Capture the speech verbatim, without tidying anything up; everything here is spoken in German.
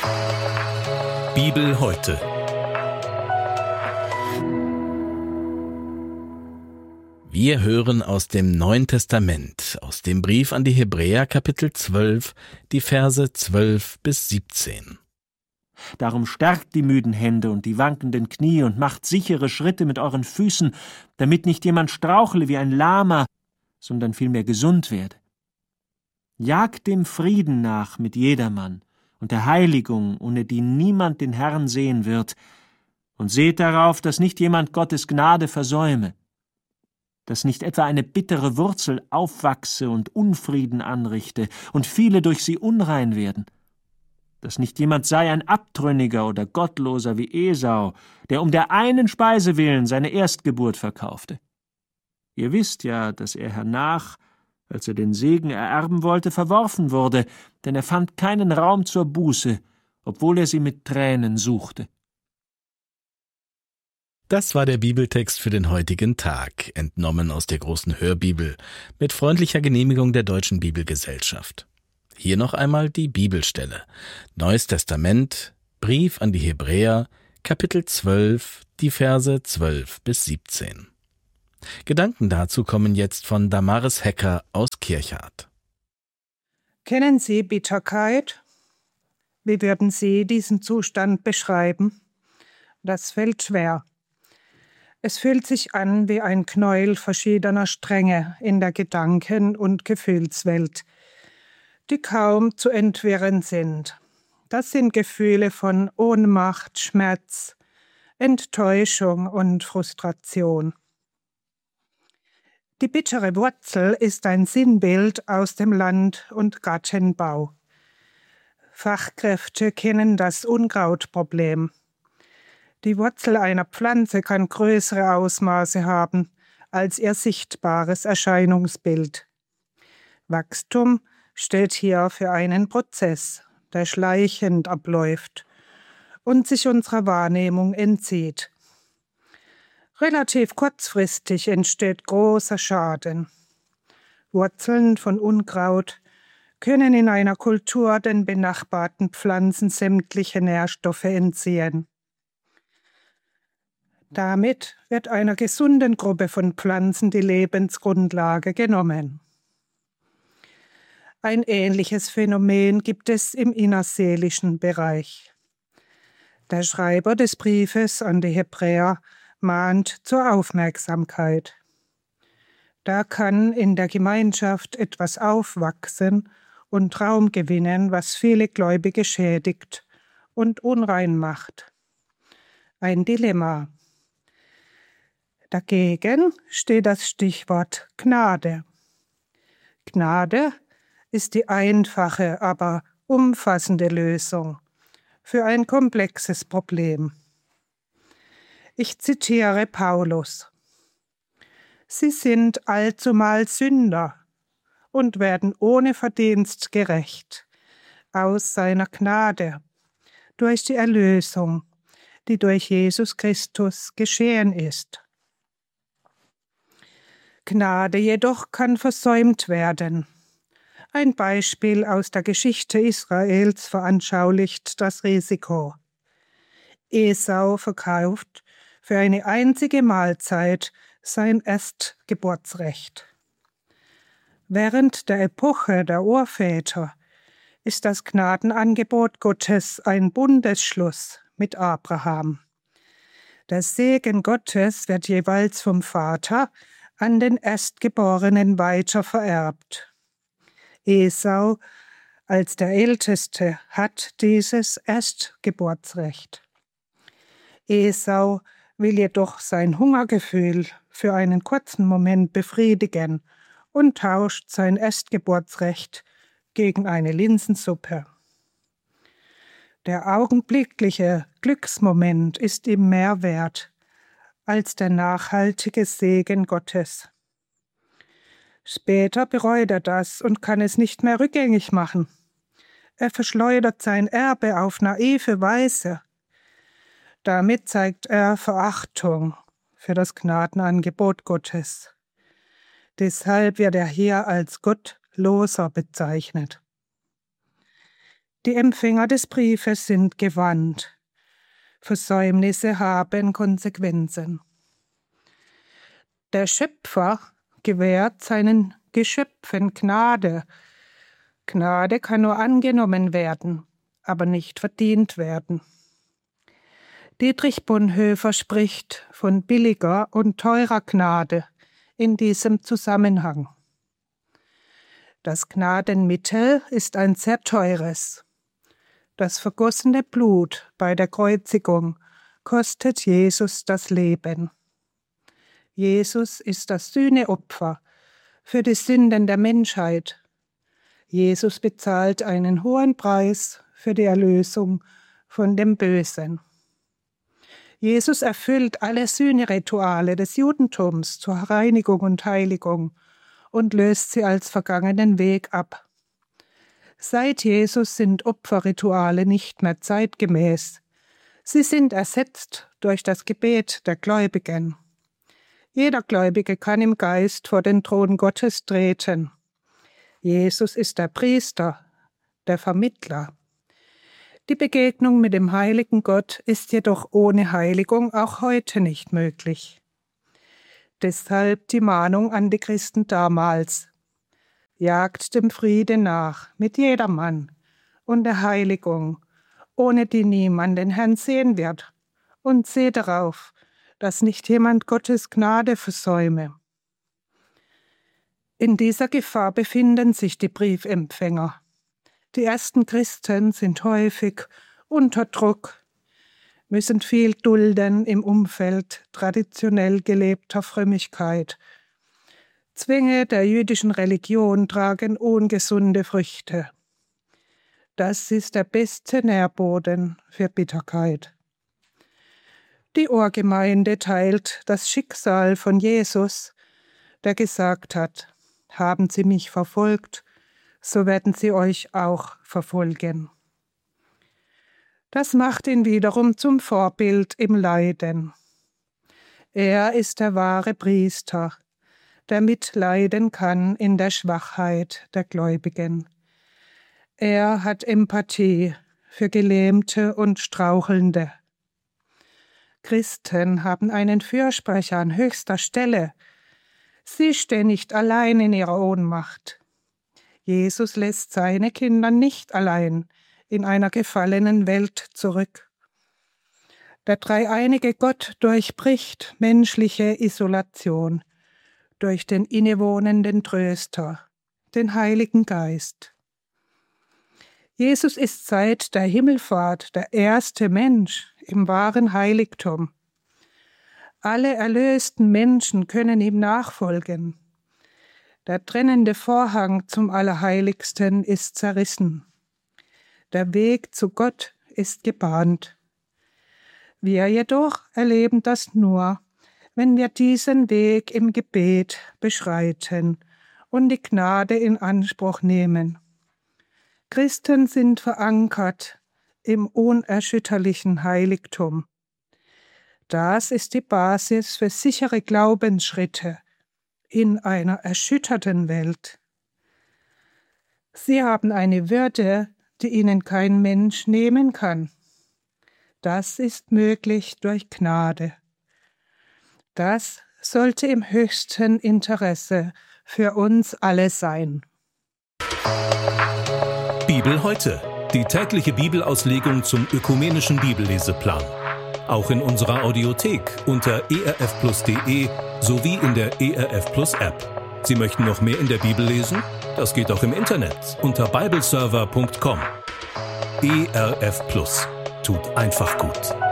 Bibel heute. Wir hören aus dem Neuen Testament, aus dem Brief an die Hebräer, Kapitel zwölf, die Verse zwölf bis siebzehn. Darum stärkt die müden Hände und die wankenden Knie und macht sichere Schritte mit euren Füßen, damit nicht jemand strauchle wie ein Lahmer, sondern vielmehr gesund werde. Jagt dem Frieden nach mit jedermann und der Heiligung, ohne die niemand den Herrn sehen wird, und seht darauf, dass nicht jemand Gottes Gnade versäume, dass nicht etwa eine bittere Wurzel aufwachse und Unfrieden anrichte und viele durch sie unrein werden, dass nicht jemand sei ein Abtrünniger oder Gottloser wie Esau, der um der einen Speise willen seine Erstgeburt verkaufte. Ihr wisst ja, dass er hernach, als er den Segen ererben wollte, verworfen wurde, denn er fand keinen Raum zur Buße, obwohl er sie mit Tränen suchte. Das war der Bibeltext für den heutigen Tag, entnommen aus der großen Hörbibel, mit freundlicher Genehmigung der Deutschen Bibelgesellschaft. Hier noch einmal die Bibelstelle. Neues Testament, Brief an die Hebräer, Kapitel zwölf, die Verse zwölf bis siebzehn. Gedanken dazu kommen jetzt von Damaris Hecker aus Kirchhardt. Kennen Sie Bitterkeit? Wie würden Sie diesen Zustand beschreiben? Das fällt schwer. Es fühlt sich an wie ein Knäuel verschiedener Stränge in der Gedanken- und Gefühlswelt, die kaum zu entwirren sind. Das sind Gefühle von Ohnmacht, Schmerz, Enttäuschung und Frustration. Die bittere Wurzel ist ein Sinnbild aus dem Land- und Gartenbau. Fachkräfte kennen das Unkrautproblem. Die Wurzel einer Pflanze kann größere Ausmaße haben als ihr sichtbares Erscheinungsbild. Wachstum steht hier für einen Prozess, der schleichend abläuft und sich unserer Wahrnehmung entzieht. Relativ kurzfristig entsteht großer Schaden. Wurzeln von Unkraut können in einer Kultur den benachbarten Pflanzen sämtliche Nährstoffe entziehen. Damit wird einer gesunden Gruppe von Pflanzen die Lebensgrundlage genommen. Ein ähnliches Phänomen gibt es im innerseelischen Bereich. Der Schreiber des Briefes an die Hebräer mahnt zur Aufmerksamkeit. Da kann in der Gemeinschaft etwas aufwachsen und Raum gewinnen, was viele Gläubige schädigt und unrein macht. Ein Dilemma. Dagegen steht das Stichwort Gnade. Gnade ist die einfache, aber umfassende Lösung für ein komplexes Problem. Ich zitiere Paulus: Sie sind allzumal Sünder und werden ohne Verdienst gerecht, aus seiner Gnade, durch die Erlösung, die durch Jesus Christus geschehen ist. Gnade jedoch kann versäumt werden. Ein Beispiel aus der Geschichte Israels veranschaulicht das Risiko. Esau verkauft für eine einzige Mahlzeit sein Erstgeburtsrecht. Während der Epoche der Urväter ist das Gnadenangebot Gottes ein Bundesschluss mit Abraham. Der Segen Gottes wird jeweils vom Vater an den Erstgeborenen weiter vererbt. Esau als der Älteste hat dieses Erstgeburtsrecht. Esau will jedoch sein Hungergefühl für einen kurzen Moment befriedigen und tauscht sein Erstgeburtsrecht gegen eine Linsensuppe. Der augenblickliche Glücksmoment ist ihm mehr wert als der nachhaltige Segen Gottes. Später bereut er das und kann es nicht mehr rückgängig machen. Er verschleudert sein Erbe auf naive Weise. Damit zeigt er Verachtung für das Gnadenangebot Gottes. Deshalb wird er hier als Gottloser bezeichnet. Die Empfänger des Briefes sind gewandt. Versäumnisse haben Konsequenzen. Der Schöpfer gewährt seinen Geschöpfen Gnade. Gnade kann nur angenommen werden, aber nicht verdient werden. Dietrich Bonhoeffer spricht von billiger und teurer Gnade in diesem Zusammenhang. Das Gnadenmittel ist ein sehr teures. Das vergossene Blut bei der Kreuzigung kostet Jesus das Leben. Jesus ist das Sühneopfer für die Sünden der Menschheit. Jesus bezahlt einen hohen Preis für die Erlösung von dem Bösen. Jesus erfüllt alle Sühnerituale des Judentums zur Reinigung und Heiligung und löst sie als vergangenen Weg ab. Seit Jesus sind Opferrituale nicht mehr zeitgemäß. Sie sind ersetzt durch das Gebet der Gläubigen. Jeder Gläubige kann im Geist vor den Thron Gottes treten. Jesus ist der Priester, der Vermittler. Die Begegnung mit dem heiligen Gott ist jedoch ohne Heiligung auch heute nicht möglich. Deshalb die Mahnung an die Christen damals: Jagt dem Frieden nach mit jedermann und der Heiligung, ohne die niemand den Herrn sehen wird, und seht darauf, dass nicht jemand Gottes Gnade versäume. In dieser Gefahr befinden sich die Briefempfänger. Die ersten Christen sind häufig unter Druck, müssen viel dulden im Umfeld traditionell gelebter Frömmigkeit. Zwänge der jüdischen Religion tragen ungesunde Früchte. Das ist der beste Nährboden für Bitterkeit. Die Ohrgemeinde teilt das Schicksal von Jesus, der gesagt hat: Haben Sie mich verfolgt, so werden sie euch auch verfolgen. Das macht ihn wiederum zum Vorbild im Leiden. Er ist der wahre Priester, der mitleiden kann in der Schwachheit der Gläubigen. Er hat Empathie für Gelähmte und Strauchelnde. Christen haben einen Fürsprecher an höchster Stelle. Sie stehen nicht allein in ihrer Ohnmacht. Jesus lässt seine Kinder nicht allein in einer gefallenen Welt zurück. Der dreieinige Gott durchbricht menschliche Isolation durch den innewohnenden Tröster, den Heiligen Geist. Jesus ist seit der Himmelfahrt der erste Mensch im wahren Heiligtum. Alle erlösten Menschen können ihm nachfolgen. Der trennende Vorhang zum Allerheiligsten ist zerrissen. Der Weg zu Gott ist gebahnt. Wir jedoch erleben das nur, wenn wir diesen Weg im Gebet beschreiten und die Gnade in Anspruch nehmen. Christen sind verankert im unerschütterlichen Heiligtum. Das ist die Basis für sichere Glaubensschritte in einer erschütterten Welt. Sie haben eine Würde, die ihnen kein Mensch nehmen kann. Das ist möglich durch Gnade. Das sollte im höchsten Interesse für uns alle sein. Bibel heute, die tägliche Bibelauslegung zum ökumenischen Bibelleseplan. Auch in unserer Audiothek unter e r f plus punkt d e sowie in der E R F Plus App. Sie möchten noch mehr in der Bibel lesen? Das geht auch im Internet unter bibleserver punkt com. E R F Plus tut einfach gut.